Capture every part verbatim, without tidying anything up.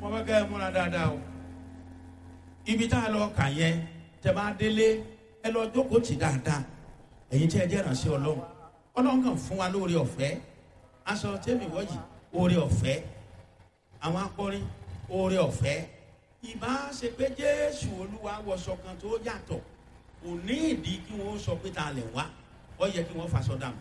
mo fẹ́ kẹ́ ẹ múra dáadáa o. Ibi tá a lọ kà yẹn tẹ́ bá délé ẹ lọ jókòó tì dáadáa. Ẹ̀yin tí ẹ jẹ́ ìránṣẹ́ Ọlọ́run. Ọlọ́run kàn fún wa lóore ọ̀fẹ́. Aṣọ tẹ́mi wọ́yì oore ọ̀fẹ́. Àwọn akọrin oore ọ̀fẹ́. Ìbá ṣe pé Jésù Olúwa wọṣọ kan tó yàtọ̀. Kò ní ìdí kí wọ́n sọ pé ta lè wá. Ó yẹ kí wọ́n faṣọ dànù.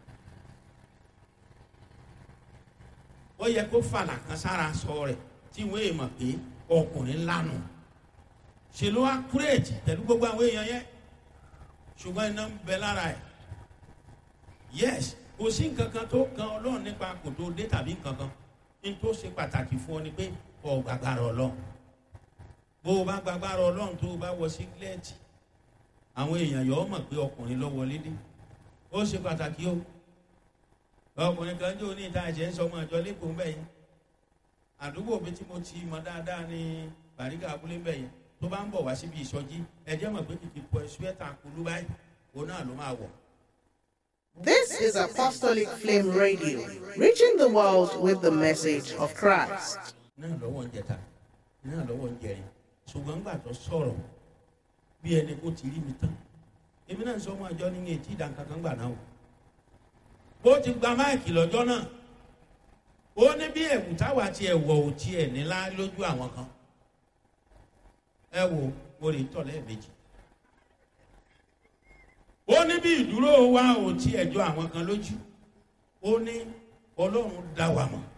Ó yẹ kó fàlà kan sára sọ rẹ̀ tí wọ́n èèmọ̀ pé ọkùnrin lánà. Ṣé ló wá kúrèjì pẹ̀lú gbogbo àwọn èèyàn yẹn? Ṣùgbọ́n iná ń bẹ lára ẹ̀. Yes, kò sí nǹkan kan tó kan Ọlọ́run nípa kò tó dé tàbí nǹkan kan. Ní tó ṣe pàtàkì fún ọ ni pé ọ gbàgbára Ọlọ́run. Bó o bá gbàgbára Ọlọ́run tó o bá wọ sígílẹ́ẹ̀tì, àwọn èèyàn yọ ọ mọ̀ pé ọkùnrin ló wọlé dé. Ó ṣe pàtàkì o. Ọkùnrin kan jó ní ìta ẹ̀jẹ̀ ń sọ ọmọ ìjọ lẹ́kọ̀ọ́ ń bẹ̀ yẹn. Àdúgbò mi tí mo ti mọ dáadáa ní Bàrígà abúlé ń bẹ̀ yẹn. Tó bá ń bọ̀ wá síbi ìsọjí, ẹ̀jẹ̀ mọ̀ pé kìkì pọ̀ ṣúẹ́tà kulú báyìí, òun náà ló máa wọ̀. This is Apostolic Flame Radio, reaching the world with the message of Christ. Náà lọ́wọ́ ń jẹta, náà lọ́wọ́ ń jẹrin. Ṣùgbọ́n gbà tó sọ̀rọ̀ bí ẹni kó ti rí mi tán. Èmi náà sọ ọmọ ìjọ ní etí ìdánkankan gbà náà o. Bó ti gba máìkì lọ́jọ́ náà, ó ní bí ẹ̀wù táwa ti ẹ̀wọ̀ ò tiẹ̀ nílá lójú àwọn kan. Ẹ wo, mo lè tọ̀ lẹ́ẹ̀mejì. Ó ní bí ìdúró wa ò tiẹ̀ jọ àwọn kan lójú. Ó ní Ọlọ́run dá wa mọ̀.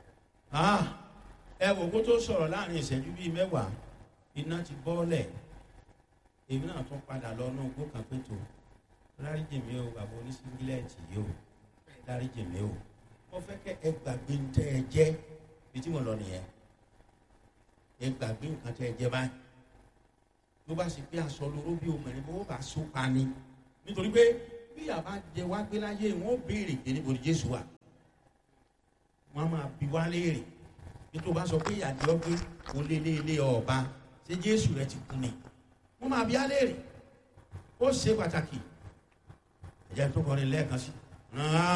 Ẹ wo kó tó sọ̀rọ̀ láàrin ìṣẹ́jú bíi mẹ́wàá, iná ti bọ́ọ̀lẹ̀. Èmi náà tún padà lọ náà gbó kan pé tó dáríjì mi o bàbá oníṣíngílẹ̀tì yìí o dáríjì mi o. Mo fẹ́ kẹ́ ẹ gbàgbé ń tẹ́ ẹ jẹ́ bí tí mo lọ nìyẹn. Ẹ gbàgbé nǹkan tẹ́ ẹ jẹ́ báyìí. Ló bá ṣe pé aṣọ lóró bí obìnrin bó bá so pa ni. Nítorí pé bí àbá jẹ wá gbé láyé wọn ó béèrè pé níbo ni Jésù wà. Wọ́n á máa bi wá léèrè. Bí tó bá sọ pé ìyàjọ́ pé kò lé lé lé ọba ṣé Jésù rẹ ti kú ni. Wọ́n máa bi á léèrè. Ó ṣe pàtàkì. Ẹ̀jẹ̀ tó kọrin lẹ́ẹ̀kan sí.